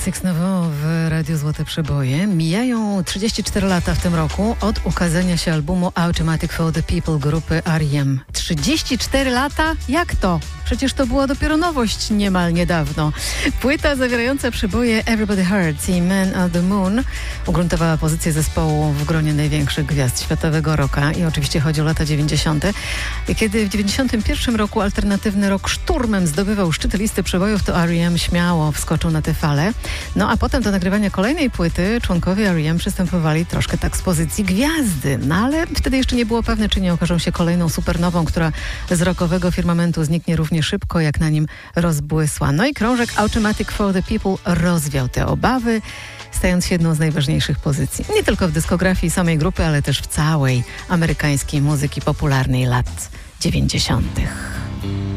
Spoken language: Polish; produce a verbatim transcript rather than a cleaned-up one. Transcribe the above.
Classics Nowo w Radiu Złote Przeboje. Mijają trzydzieści cztery lata w tym roku od ukazania się albumu Automatic for the People grupy R E M. trzydzieści cztery lata? Jak to? Przecież to była dopiero nowość niemal niedawno. Płyta zawierająca przeboje Everybody Hurts i Man on the Moon ugruntowała pozycję zespołu w gronie największych gwiazd światowego rocka i oczywiście chodzi o lata dziewięćdziesiąte. Kiedy w dziewięćdziesiątym pierwszym roku alternatywny rock szturmem zdobywał szczyty listy przebojów, to R E M śmiało wskoczył na tę falę. No a potem do nagrywania kolejnej płyty członkowie R E M przystępowali troszkę tak z pozycji gwiazdy. No ale wtedy jeszcze nie było pewne, czy nie okażą się kolejną supernową, która z rockowego firmamentu zniknie równie szybko, jak na nim rozbłysła. No i krążek Automatic for the People rozwiał te obawy, stając się jedną z najważniejszych pozycji. Nie tylko w dyskografii samej grupy, ale też w całej amerykańskiej muzyki popularnej lat dziewięćdziesiątych.